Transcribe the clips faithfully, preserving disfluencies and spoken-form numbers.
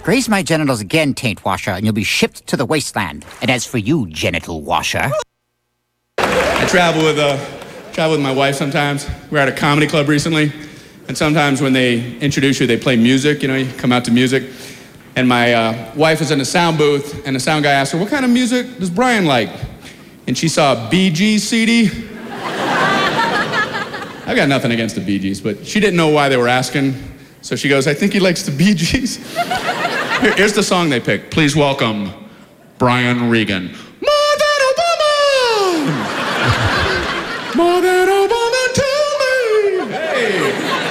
Graze my genitals again, taint washer, and you'll be shipped to the wasteland. And as for you, genital washer... I travel with, uh, travel with my wife sometimes. We were at a comedy club recently, and sometimes when they introduce you, they play music, you know, you come out to music. And my uh, wife was in the sound booth, and the sound guy asked her, what kind of music does Brian like? And she saw a Bee Gees C D. I've got nothing against the Bee Gees, but she didn't know why they were asking. So she goes, I think he likes the Bee Gees. Here, here's the song they picked. Please welcome Brian Regan. More than Obama! More than Obama, tell me! Hey!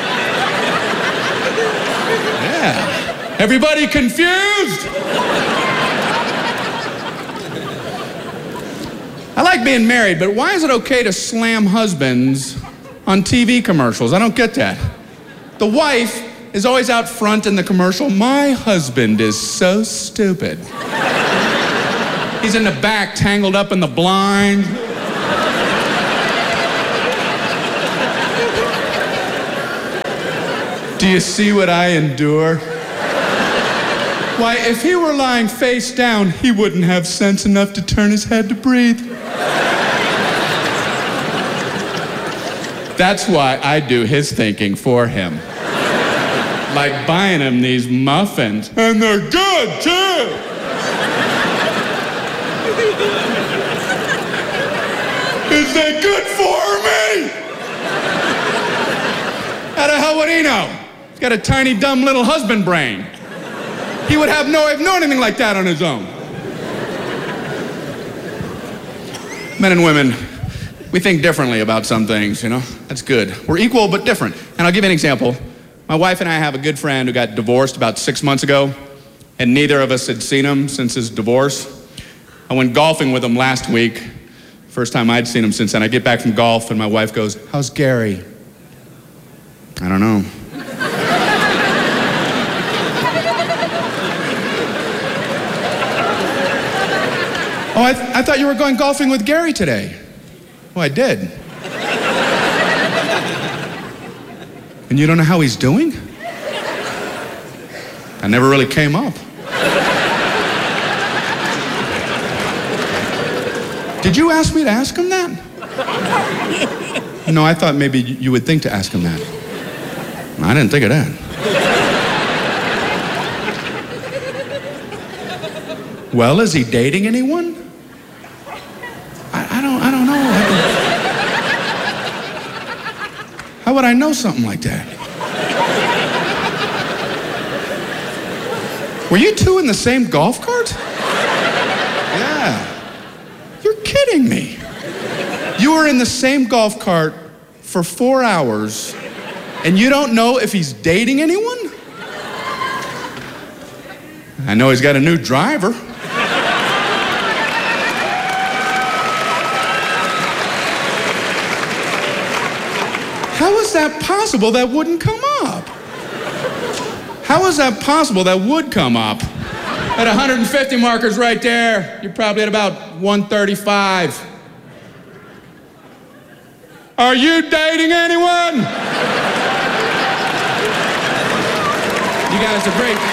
Yeah. Everybody confused? I like being married, but why is it okay to slam husbands on T V commercials? I don't get that. The wife is always out front in the commercial. My husband is so stupid. He's in the back, tangled up in the blind. Do you see what I endure? Why, if he were lying face down, he wouldn't have sense enough to turn his head to breathe. That's why I do his thinking for him. Like buying him these muffins. And they're good, too! Is they good for me? How the hell would he know? He's got a tiny, dumb little husband brain. He would have no way of knowing anything like that on his own. Men and women, we think differently about some things, you know? That's good. We're equal but different. And I'll give you an example. My wife and I have a good friend who got divorced about six months ago, and neither of us had seen him since his divorce. I went golfing with him last week. First time I'd seen him since then. I get back from golf, and my wife goes, how's Gary? I don't know. Oh, I, th- I thought you were going golfing with Gary today. Oh, I did. And you don't know how he's doing? I never really came up. Did you ask me to ask him that? No, I thought maybe you would think to ask him that. I didn't think of that. Well, is he dating anyone? I, I don't, I don't know. How would I know something like that? Were you two in the same golf cart? Yeah. You're kidding me. You were in the same golf cart for four hours, and you don't know if he's dating anyone? I know he's got a new driver. How is that possible that wouldn't come up? How is that possible that would come up? At one hundred fifty markers right there, you're probably at about one thirty-five. Are you dating anyone? You guys are great.